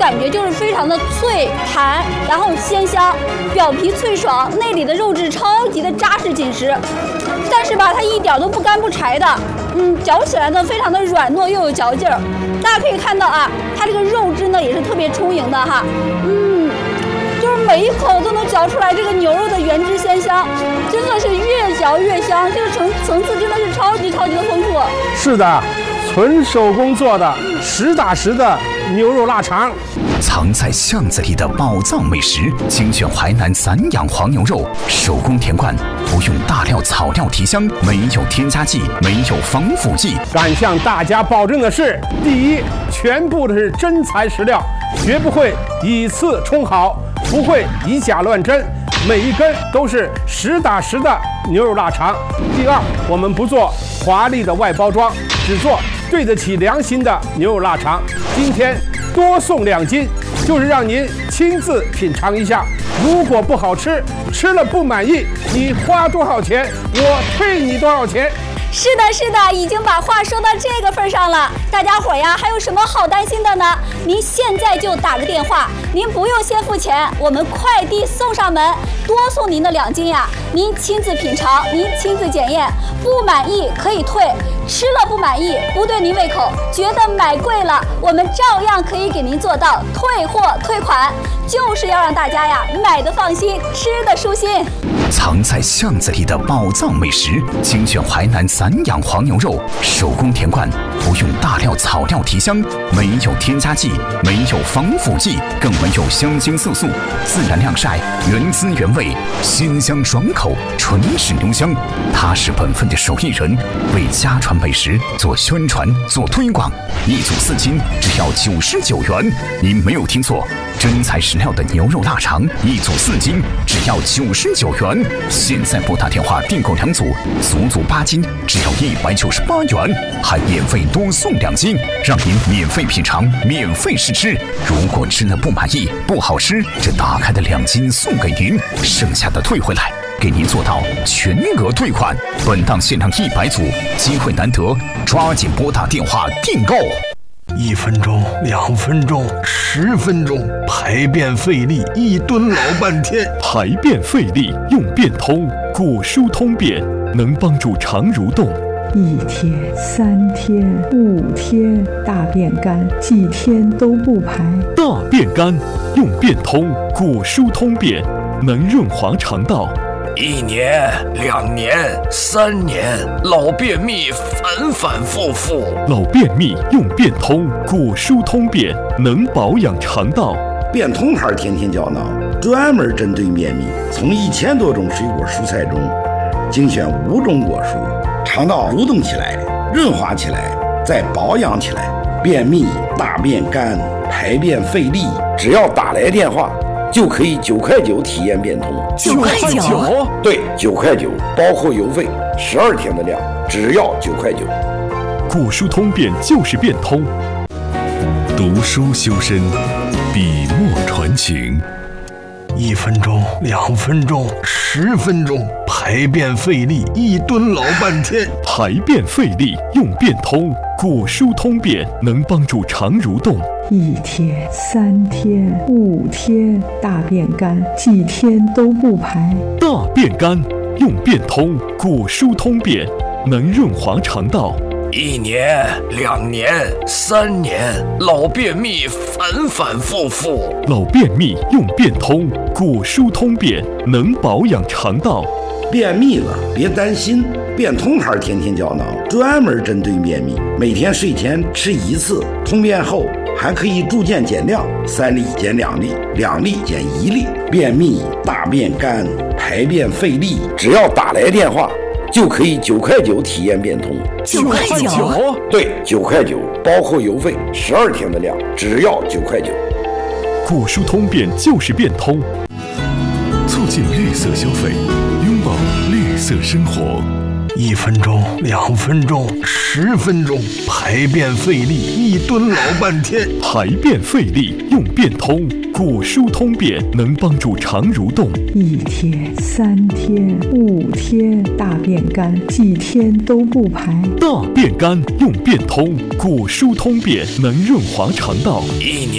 感觉就是非常的脆弹，然后鲜香，表皮脆爽，内里的肉质超级的扎实紧实。但是吧，它一点都不干不柴的，嚼起来呢非常的软糯又有嚼劲儿。大家可以看到啊，它这个肉质呢也是特别充盈的哈，就是每一口都能嚼出来这个牛肉的原汁鲜香，真的是越嚼越香，这个层次真的是超级的丰富。 是的，纯手工做的，实打实的牛肉腊肠。 藏在巷子里的宝藏美食，精选淮南散养黄牛肉，手工填灌，不用大料草料提香，没有添加剂，没有防腐剂。 敢向大家保证的是，第一，全部的是真材实料，绝不会以次充好，不会以假乱真，每一根都是实打实的牛肉腊肠。第二，我们不做华丽的外包装，只做对得起良心的牛肉腊肠。今天多送2斤，就是让您亲自品尝一下。如果不好吃，吃了不满意，你花多少钱，我退你多少钱。 是的，已经把话说到这个份上了。大家伙呀，还有什么好担心的呢？您现在就打个电话，您不用先付钱，我们快递送上门，多送您的2斤呀。您亲自品尝，您亲自检验，不满意可以退，吃了不满意，不对您胃口，觉得买贵了，我们照样可以给您做到退货退款，就是要让大家呀买的放心，吃的舒心。 藏在巷子里的宝藏美食，精选淮南散养黄牛肉，手工填灌，不用大料草料提香，没有添加剂，没有防腐剂，更没有香精色素，自然晾晒，原汁原味，鲜香爽口，纯是牛香。他是本分的手艺人，为家传美食做宣传做推广，一组4斤只要99元。您没有听错，真材实料的牛肉腊肠，一组4斤只要99元。现在拨打电话订购2组，足足8斤，只要198元，还免费多送2斤，让您免费品尝，免费试吃。如果吃了不满意，不好吃，这打开的2斤送给您，剩下的退回来，给您做到全额退款。本档限量100组，机会难得，抓紧拨打电话订购。 1分钟、2分钟、10分钟，排便费力，一蹲老半天。 排便费力用便通，果蔬通便，能帮助肠蠕动。 1天、3天、5天，大便干，几天都不排。 大便干用便通，果蔬通便，能润滑肠道。 1年、2年、3年，老便秘反复。 老便秘用便通，果蔬通便，能保养肠道。 便通牌天天胶囊，专门针对便秘，从1000多种水果蔬菜中精选5种果蔬，肠道蠕动起来，润滑起来，再保养起来。便秘、大便干、排便费力，只要打来电话，就可以9块9体验便通。 9块9？ 对，9块9，包括邮费，12天的量，只要9块9。 果蔬通便就是便通。 读书修身，笔墨传情。 1分钟、2分钟、10分钟，排便费力，一蹲老半天。 排便费力用便通，果蔬通便，能帮助肠蠕动。 1天、3天、5天，大便干，几天都不排。 大便干用便通，果蔬通便，能润滑肠道。 1年、2年、3年，老便秘反复。 老便秘用便通，果蔬通便，能保养肠道。 便秘了别担心，便通牌天天胶囊专门针对便秘，每天睡前吃1次，通便后还可以逐渐减量，3粒减2粒，2粒减1粒。便秘、大便干、排便费力，只要打来电话。 就可以9块9体验便通 ，9块9？ 对，9块9，包括邮费，12天的量，只要9块9。 果蔬通便就是便通， 促进绿色消费，拥抱绿色生活。 1分钟、2分钟、10分钟，排便费力，一蹲老半天。 排便费力用便通，果蔬通便，能帮助肠蠕动。 1天、3天、5天，大便干，几天都不排。 大便干用便通，果蔬通便，能润滑肠道。 1年。